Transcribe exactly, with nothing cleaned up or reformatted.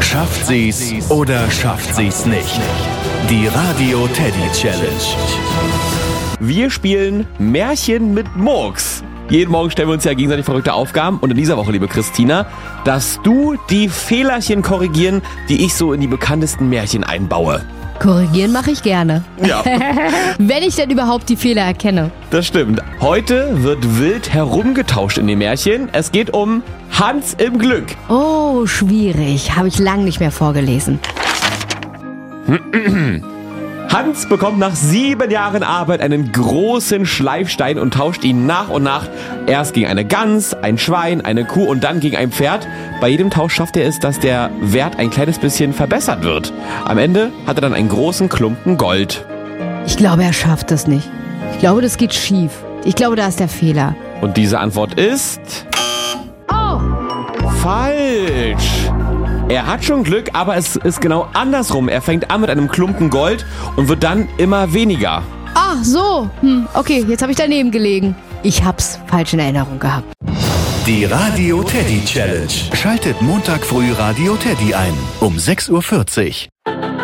Schafft sie's oder schafft sie's nicht? Die Radio Teddy Challenge. Wir spielen Märchen mit Murks. Jeden Morgen stellen wir uns ja gegenseitig verrückte Aufgaben. Und in dieser Woche, liebe Christina, darfst du die Fehlerchen korrigieren, die ich so in die bekanntesten Märchen einbaue. Korrigieren mache ich gerne. Ja. Wenn ich denn überhaupt die Fehler erkenne. Das stimmt. Heute wird wild herumgetauscht in den Märchen. Es geht um Hans im Glück. Oh, schwierig. Habe ich lang nicht mehr vorgelesen. Hans bekommt nach sieben Jahren Arbeit einen großen Schleifstein und tauscht ihn nach und nach erst gegen eine Gans, ein Schwein, eine Kuh und dann gegen ein Pferd. Bei jedem Tausch schafft er es, dass der Wert ein kleines bisschen verbessert wird. Am Ende hat er dann einen großen Klumpen Gold. Ich glaube, er schafft das nicht. Ich glaube, das geht schief. Ich glaube, da ist der Fehler. Und diese Antwort ist... Oh! Falsch! Er hat schon Glück, aber es ist genau andersrum. Er fängt an mit einem Klumpen Gold und wird dann immer weniger. Ah, so. Hm, okay, jetzt habe ich daneben gelegen. Ich hab's falsch in Erinnerung gehabt. Die Radio Teddy Challenge. Schaltet Montag früh Radio Teddy ein um sechs Uhr vierzig.